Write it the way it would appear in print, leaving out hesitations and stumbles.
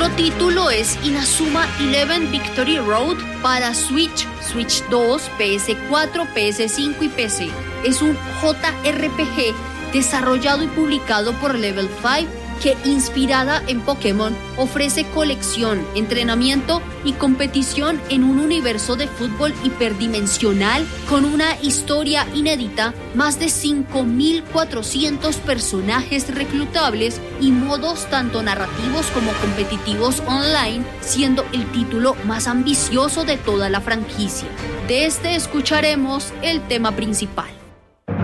Otro título es Inazuma 11 Victory Road para Switch, Switch 2, PS4, PS5 y PC. Es un JRPG desarrollado y publicado por Level 5 que, inspirada en Pokémon, ofrece colección, entrenamiento y competición en un universo de fútbol hiperdimensional con una historia inédita, más de 5.400 personajes reclutables y modos tanto narrativos como competitivos online, siendo el título más ambicioso de toda la franquicia. De este escucharemos el tema principal.